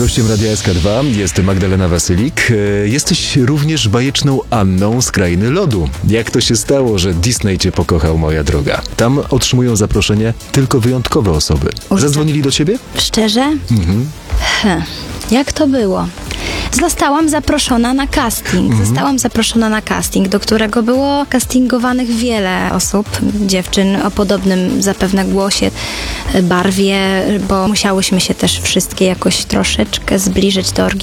Gościem Radia SK2 jest Magdalena Wasylik. Jesteś również bajeczną Anną z Krainy Lodu. Jak to się stało, że Disney cię pokochał, moja droga? Tam otrzymują zaproszenie tylko wyjątkowe osoby. Zadzwonili do ciebie? Szczerze? Jak to było? Zostałam zaproszona na casting, do którego było castingowanych wiele osób, dziewczyn o podobnym zapewne głosie, barwie, bo musiałyśmy się też wszystkie jakoś troszeczkę zbliżyć do